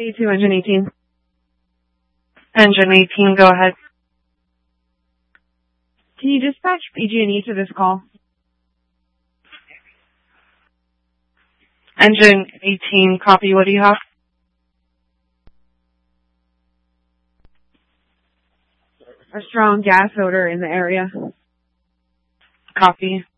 A2, engine 18. Engine 18, go ahead. Can you dispatch PG&E to this call? Engine 18, copy. What do you have? A strong gas odor in the area. Copy.